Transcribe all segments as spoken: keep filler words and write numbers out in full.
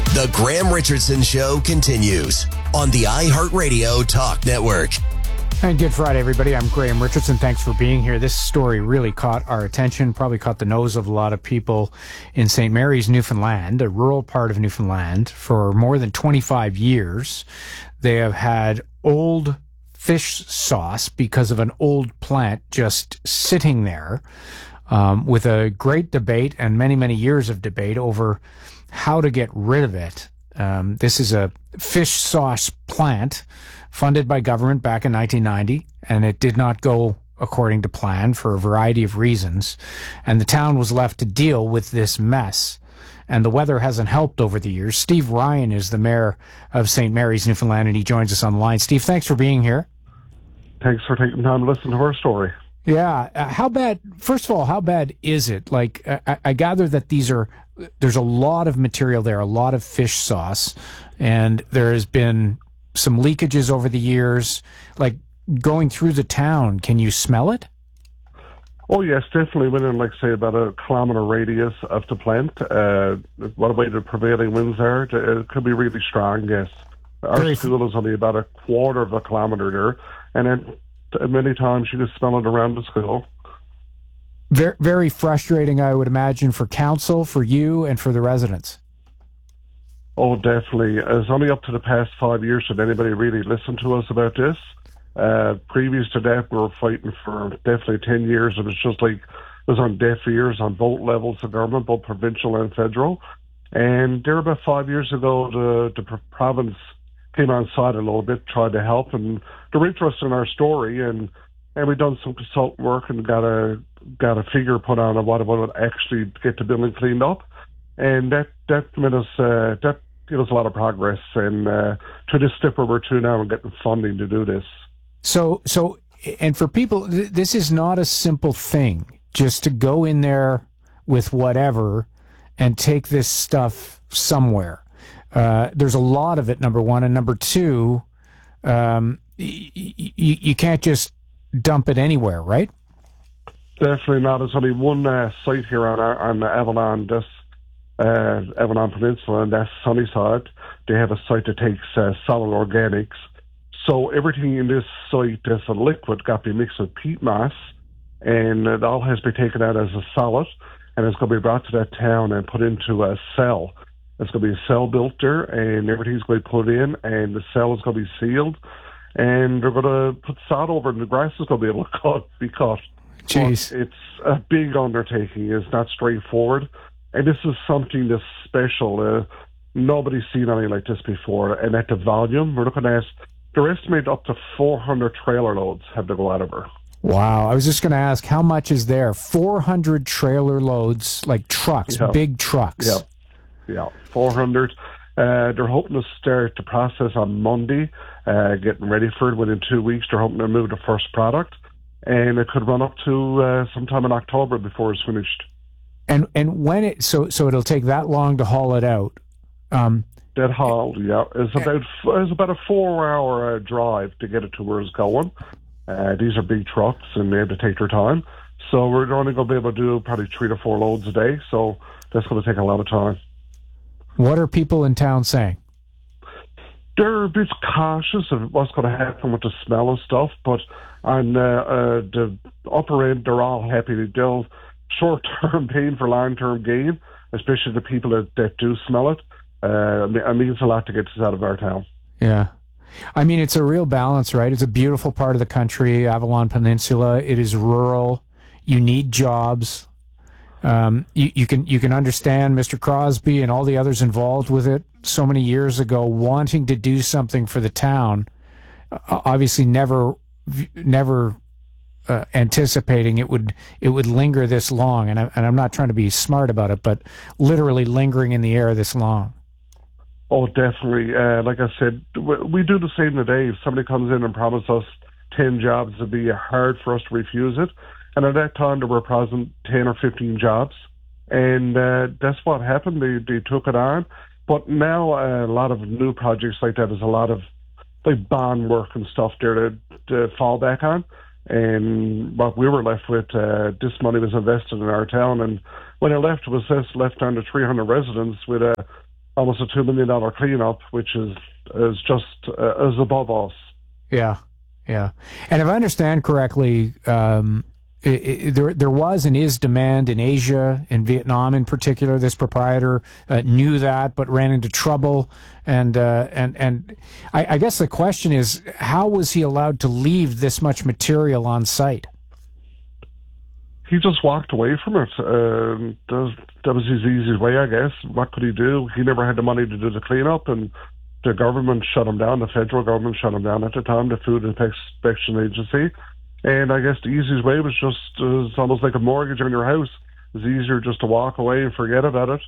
The Graham Richardson Show continues on the iHeartRadio Talk Network. And good Friday, everybody. I'm Graham Richardson. Thanks for being here. This story really caught our attention, probably caught the nose of a lot of people in Saint Mary's, Newfoundland, a rural part of Newfoundland. For more than twenty-five years, they have had old fish sauce because of an old plant just sitting there, um, with a great debate and many, many years of debate over how to get rid of it. Um, this is a fish sauce plant funded by government back in nineteen ninety, and it did not go according to plan for a variety of reasons. And the town was left to deal with this mess. And the weather hasn't helped over the years. Steve Ryan is the mayor of Saint Mary's, Newfoundland, and he joins us on the line. Steve, thanks for being here. Thanks for taking time to listen to our story. Yeah. Uh, how bad, first of all, how bad is it? Like, I, I gather that these are, there's a lot of material there, a lot of fish sauce, and there has been some leakages over the years. Like, going through the town, can you smell it? Oh, yes, definitely within, like, say, about a kilometre radius of the plant. Uh, what way the prevailing winds are, it could be really strong, yes. Our Very school is only about a quarter of a kilometre there, and then many times you can smell it around the school. Very, very frustrating, I would imagine, for council, for you, and for the residents. Oh, definitely. It's only up to the past five years that anybody really listened to us about this. Uh, previous to that, we were fighting for definitely ten years. It was just like, it was on deaf ears on both levels of government, both provincial and federal. And there about five years ago, the, the province came on side a little bit, tried to help, and they're interested in our story. And, and we've done some consultant work and got a, got a figure put on of what it would actually get the building cleaned up. And that, that made us, uh, that gave us a lot of progress. And, uh, to this step where we're to now and getting funding to do this. So, so, and for people, th- this is not a simple thing, just to go in there with whatever and take this stuff somewhere. Uh, there's a lot of it, number one. And number two, um, y- y- you can't just dump it anywhere, right? Definitely not. There's only one uh, site here on our, on Avalon, this uh, Avalon Peninsula, and that's Sunnyside. They have a site that takes uh, solid organics. So everything in this site that's a liquid got to be mixed with peat moss, and it all has to be taken out as a solid, and it's going to be brought to that town and put into a cell. There's going to be a cell built there, and everything's going to be put in, and the cell is going to be sealed, and they're going to put sod over it, and the grass is going to be able to cut, be cut. Jeez. But it's a big undertaking. It's not straightforward, and this is something that's special. Uh, nobody's seen anything like this before, and at the volume, we're looking at, they're estimated up to four hundred trailer loads have to go out of her. Wow. I was just going to ask, how much is there? four hundred trailer loads, like trucks, Yeah. big trucks. Yeah. Yeah, four hundred. Uh, they're hoping to start the process on Monday, uh, getting ready for it within two weeks. They're hoping to move the first product, and it could run up to uh, sometime in October before it's finished. And and when it, so so it'll take that long to haul it out. Um, That haul, yeah, it's about it's about a four-hour uh, drive to get it to where it's going. Uh, these are big trucks, and they have to take their time. So we're only going to be able to do probably three to four loads a day. So that's going to take a lot of time. What are people in town saying? They're a bit cautious of what's going to happen with the smell and stuff, but on uh, uh, the upper end, they're all happy. They'll short-term pain for long-term gain, especially the people that, that do smell it. Uh, it means a lot to get this out of our town. Yeah. I mean, it's a real balance, right? It's a beautiful part of the country, Avalon Peninsula. It is rural. You need jobs. Um, you, you can you can understand Mister Crosby and all the others involved with it so many years ago wanting to do something for the town. Uh, obviously, never never uh, anticipating it would it would linger this long. And, I, and I'm not trying to be smart about it, but literally lingering in the air this long. Oh, definitely. Uh, like I said, we do the same today. If somebody comes in and promises us ten jobs, it'd be hard for us to refuse it. And at that time, there were present ten or fifteen jobs. And uh, that's what happened. They they took it on. But now uh, a lot of new projects like that, there's a lot of like bond work and stuff there to, to fall back on. And what we were left with, uh, this money was invested in our town. And when it left, it was just left under three hundred residents with a almost a two million dollar cleanup, which is is just uh, is above us. Yeah, yeah. And if I understand correctly, um, it, it, there there was and is demand in Asia, in Vietnam in particular. This proprietor uh, knew that, but ran into trouble. And uh, and and I, I guess the question is, how was he allowed to leave this much material on site? He just walked away from it. Um, that, that was his easiest way, I guess. What could he do? He never had the money to do the cleanup, and the government shut him down. The federal government shut him down at the time, the Food Inspection Agency. And I guess the easiest way was just, uh, it's almost like a mortgage on your house. It's easier just to walk away and forget about it.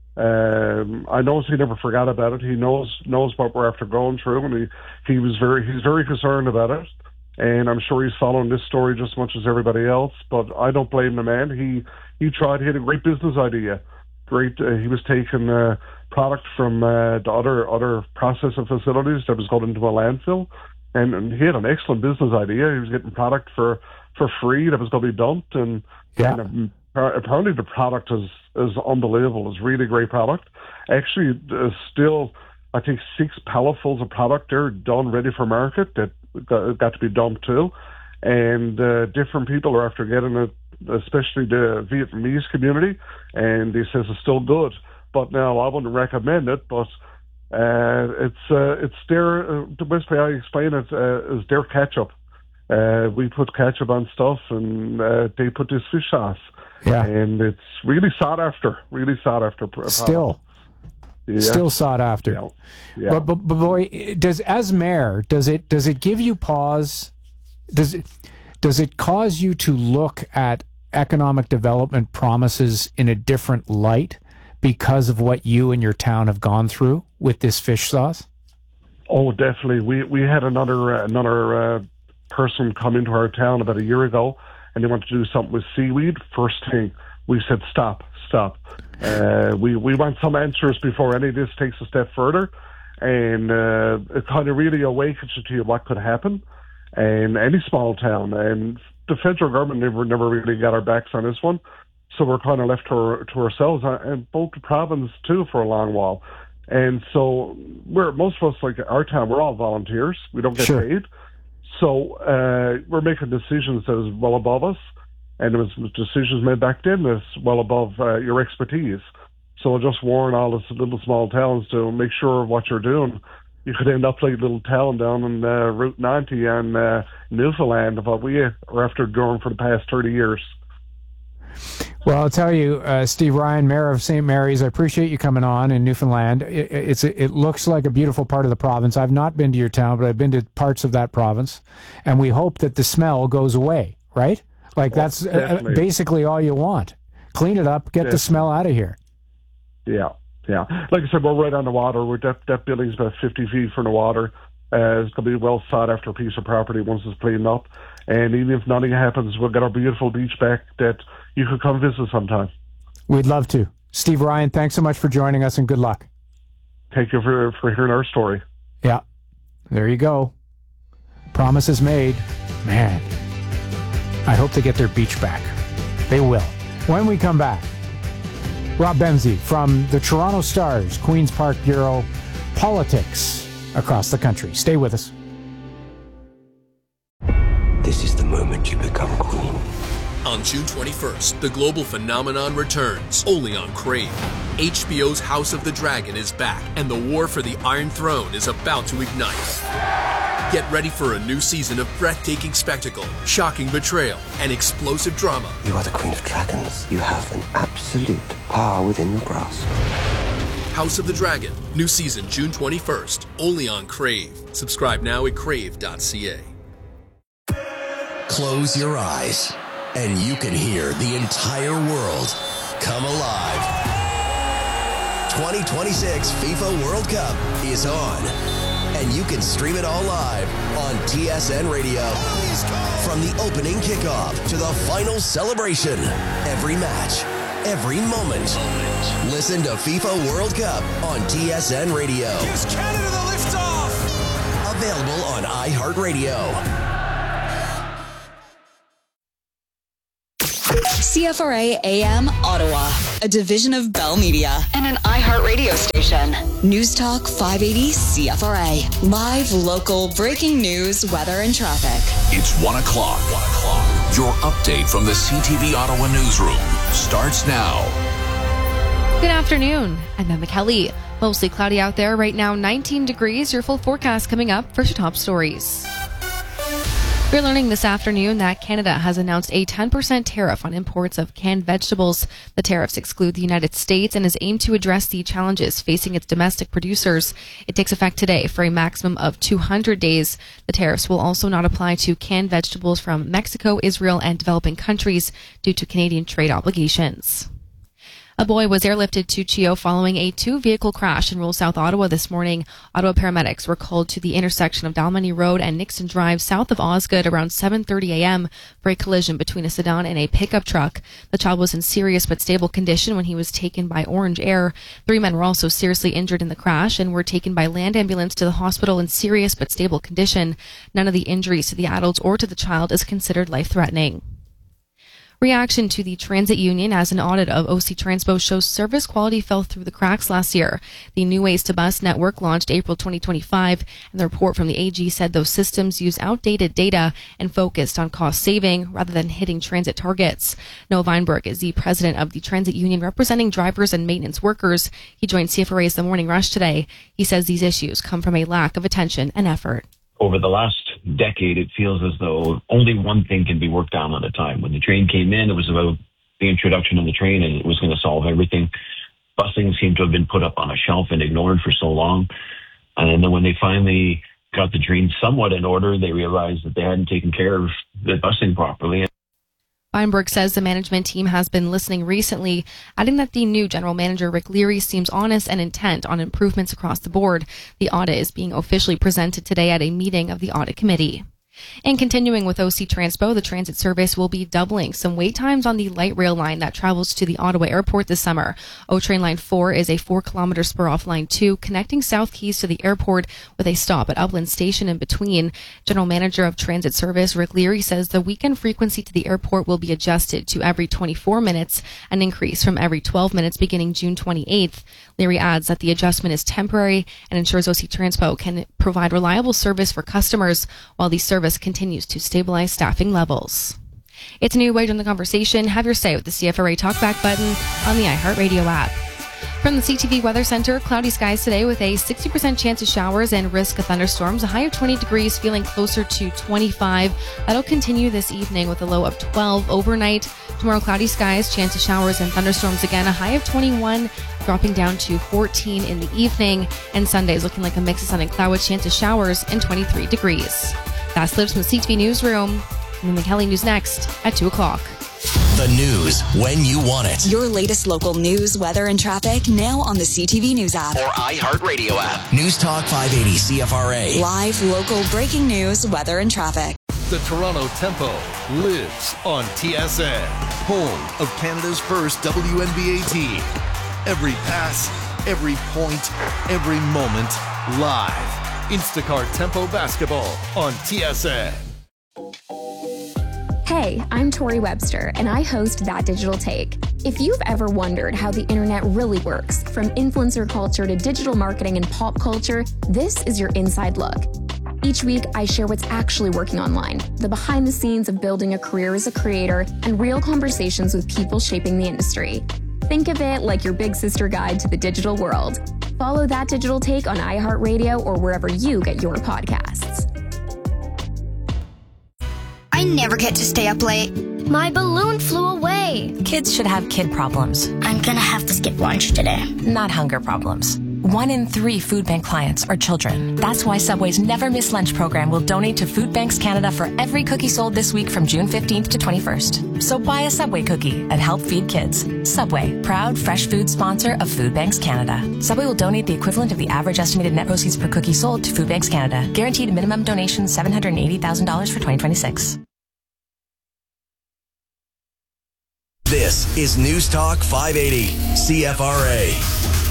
Um, I know he never forgot about it. He knows knows what we're after going through, and he, he was very he's very concerned about it. And I'm sure he's following this story just as much as everybody else. But I don't blame the man. He he tried. He had a great business idea. Great. Uh, he was taking uh, product from uh, the other other processing facilities that was going into a landfill, and, and he had an excellent business idea. He was getting product for, for free that was going to be dumped, and, yeah. and uh, apparently the product is is unbelievable. It's really great product. Actually, uh, still, I think six palletfuls of product there done ready for market that got, got to be dumped too, and uh, different people are after getting it, especially the Vietnamese community, and he says it's still good. But now I wouldn't recommend it, but uh, it's uh, it's their uh, the best way I explain it uh, is their ketchup. Uh, we put ketchup on stuff, and uh, they put this fish sauce. Yeah, and it's really sought after. Really sought after. Still, yeah. Still sought after. Yeah. Yeah. But, but but boy, does as mayor, does it does it give you pause? Does it does it cause you to look at economic development promises in a different light because of what you and your town have gone through with this fish sauce? Oh, definitely. We we had another uh, another uh, person come into our town about a year ago, and they wanted to do something with seaweed. First thing, we said, stop, stop. Uh, we, we want some answers before any of this takes a step further. And uh, it kind of really awakens you to what could happen in any small town. And the federal government never never really got our backs on this one. So we're kind of left to, our, to ourselves, and both the province too for a long while. And so we're most of us, like our town, we're all volunteers. We don't get sure. paid. So uh, we're making decisions that is well above us, and there was decisions made back then that's well above uh, your expertise. So I'll just warn all the little small towns to make sure of what you're doing. You could end up like a little town down on uh, Route ninety in uh, Newfoundland of what we are after doing for the past thirty years. Well, I'll tell you, uh, Steve Ryan, Mayor of Saint Mary's, I appreciate you coming on in Newfoundland. It, it's it looks like a beautiful part of the province. I've not been to your town, but I've been to parts of that province, and we hope that the smell goes away, right? Like well, that's uh, basically all you want. Clean it up, get definitely. the smell out of here. Yeah, yeah. Like I said, we're right on the water. We're that, that building's about fifty feet from the water. Uh, it's going to be a well sought after piece of property once it's cleaned up. And even if nothing happens, we'll get our beautiful beach back that you could come visit sometime. We'd love to. Steve Ryan, thanks so much for joining us, and good luck. Thank you for, for hearing our story. Yeah. There you go. Promises made. Man, I hope they get their beach back. They will. When we come back, Rob Benzie from the Toronto Stars, Queen's Park Bureau, politics across the country. Stay with us. This is the moment you become queen. On June twenty-first, the global phenomenon returns, only on Crave. H B O's House of the Dragon is back, and the war for the Iron Throne is about to ignite. Get ready for a new season of breathtaking spectacle, shocking betrayal, and explosive drama. You are the Queen of Dragons. You have an absolute power within your grasp. House of the Dragon, new season June twenty-first, only on Crave. Subscribe now at crave dot c a. Close your eyes, and you can hear the entire world come alive. twenty twenty-six FIFA World Cup is on, and you can stream it all live on T S N Radio. From the opening kickoff to the final celebration, every match, every moment. Listen to FIFA World Cup on T S N Radio. Here's Canada the liftoff. Available on iHeartRadio. C F R A A M Ottawa, a division of Bell Media and an iHeart radio station. News Talk five eighty C F R A. Live, local, breaking news, weather, and traffic. It's one o'clock. One o'clock. Your update from the C T V Ottawa newsroom starts now. Good afternoon. I'm Emma Kelly. Mostly cloudy out there right now, nineteen degrees. Your full forecast coming up. First, your top stories. We're learning this afternoon that Canada has announced a ten percent tariff on imports of canned vegetables. The tariffs exclude the United States and is aimed to address the challenges facing its domestic producers. It takes effect today for a maximum of two hundred days. The tariffs will also not apply to canned vegetables from Mexico, Israel, and developing countries due to Canadian trade obligations. A boy was airlifted to Chio following a two-vehicle crash in rural South Ottawa this morning. Ottawa paramedics were called to the intersection of Dalmeny Road and Nixon Drive south of Osgood around seven thirty a.m. for a collision between a sedan and a pickup truck. The child was in serious but stable condition when he was taken by Orange Air. Three men were also seriously injured in the crash and were taken by land ambulance to the hospital in serious but stable condition. None of the injuries to the adults or to the child is considered life-threatening. Reaction to the transit union as an audit of O C Transpo shows service quality fell through the cracks last year. The New Ways to Bus network launched April twenty twenty-five, and the report from the A G said those systems use outdated data and focused on cost saving rather than hitting transit targets. Noah Weinberg is the president of the transit union representing drivers and maintenance workers. He joined C F R A's The Morning Rush today. He says these issues come from a lack of attention and effort. Over the last decade, it feels as though only one thing can be worked on at a time. When the train came in, it was about the introduction of the train and it was going to solve everything. Busing seemed to have been put up on a shelf and ignored for so long. And then when they finally got the train somewhat in order, they realized that they hadn't taken care of the busing properly. Weinberg says the management team has been listening recently, adding that the new general manager, Rick Leary, seems honest and intent on improvements across the board. The audit is being officially presented today at a meeting of the audit committee. And continuing with O C Transpo, the transit service will be doubling some wait times on the light rail line that travels to the Ottawa airport this summer. O Train Line four is a four-kilometer spur off Line two, connecting South Keys to the airport with a stop at Upland Station in between. General Manager of Transit Service, Rick Leary, says the weekend frequency to the airport will be adjusted to every twenty-four minutes, an increase from every twelve minutes beginning June twenty-eighth. Leary adds that the adjustment is temporary and ensures O C Transpo can provide reliable service for customers while the service continues to stabilize staffing levels. It's a new way to end the conversation. Have your say with the C F R A Talkback button on the iHeartRadio app. From the C T V Weather Center, cloudy skies today with a sixty percent chance of showers and risk of thunderstorms. A high of twenty degrees, feeling closer to twenty-five. That'll continue this evening with a low of twelve overnight. Tomorrow, cloudy skies, chance of showers and thunderstorms again. A high of twenty-one, dropping down to fourteen in the evening. And Sunday is looking like a mix of sun and cloud with chance of showers and twenty-three degrees. That's Lips from the C T V Newsroom. And the Kelly News next at two o'clock. The news when you want it. Your latest local news, weather, and traffic now on the C T V News app. Or iHeartRadio app. News Talk five eighty C F R A. Live, local, breaking news, weather, and traffic. The Toronto Tempo lives on T S N, home of Canada's first W N B A team. Every pass, every point, every moment, live. Instacart Tempo Basketball on T S N. Hey, I'm Tori Webster, and I host That Digital Take. If you've ever wondered how the internet really works, from influencer culture to digital marketing and pop culture, this is your inside look. Each week, I share what's actually working online, the behind the scenes of building a career as a creator, and real conversations with people shaping the industry. Think of it like your big sister guide to the digital world. Follow That Digital Take on iHeartRadio or wherever you get your podcasts. I never get to stay up late. My balloon flew away. Kids should have kid problems. I'm gonna have to skip lunch today. Not hunger problems. One in three food bank clients are children. That's why Subway's Never Miss Lunch program will donate to Food Banks Canada for every cookie sold this week from June fifteenth to twenty-first. So buy a Subway cookie and help feed kids. Subway, proud fresh food sponsor of Food Banks Canada. Subway will donate the equivalent of the average estimated net proceeds per cookie sold to Food Banks Canada. Guaranteed minimum donation seven hundred eighty thousand dollars for twenty twenty-six. This is News Talk five eighty C F R A.